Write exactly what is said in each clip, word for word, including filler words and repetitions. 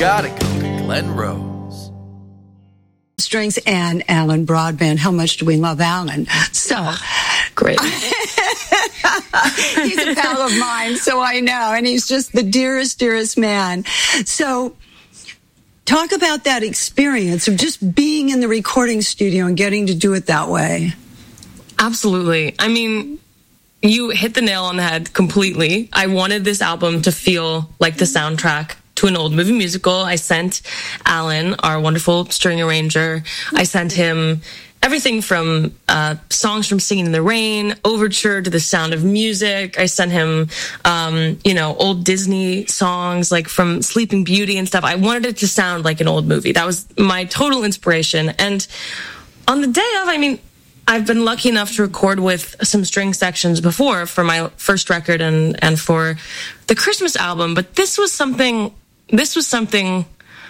gotta go to Glen Rose. Strings and Alan Broadbent. How much do we love Alan? So great. He's a pal of mine, so I know, and he's just the dearest, dearest man. So talk about that experience of just being in the recording studio and getting to do it that way. Absolutely. I mean, you hit the nail on the head completely. I wanted this album to feel like the soundtrack to an old movie musical. I sent Alan, our wonderful string arranger, I sent him everything from uh, songs from Singing in the Rain, Overture to The Sound of Music. I sent him, um, you know, old Disney songs like from Sleeping Beauty and stuff. I wanted it to sound like an old movie. That was my total inspiration. And on the day of, I mean, I've been lucky enough to record with some string sections before for my first record and, and for the Christmas album, but this was something, this was something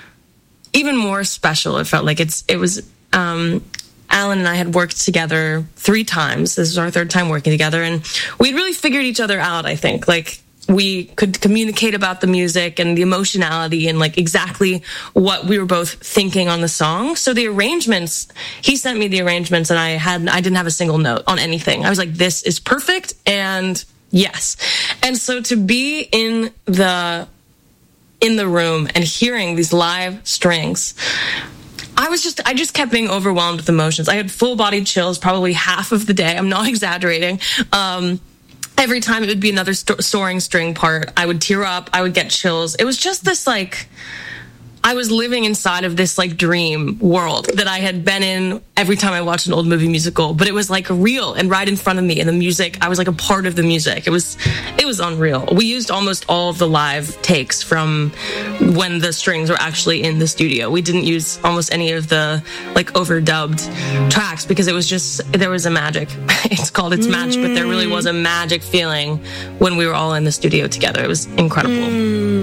even more special. It felt like it's, it was, um, Alan and I had worked together three times. This is our third time working together, and we'd really figured each other out, I think. Like, we could communicate about the music and the emotionality and like exactly what we were both thinking on the song. So the arrangements, he sent me the arrangements and I had, I didn't have a single note on anything. I was like, this is perfect. And yes. And so to be in the, in the room and hearing these live strings, I was just, I just kept being overwhelmed with emotions. I had full body chills probably half of the day. I'm not exaggerating. Um, every time it would be another sto- soaring string part, I would tear up. I would get chills. It was just this like, I was living inside of this like dream world that I had been in every time I watched an old movie musical, but it was like real and right in front of me. And the music, I was like a part of the music. It was, it was unreal. We used almost all of the live takes from when the strings were actually in the studio. We didn't use almost any of the like overdubbed tracks because it was just, there was a magic. It's called It's Magic, but there really was a magic feeling when we were all in the studio together. It was incredible. Mm.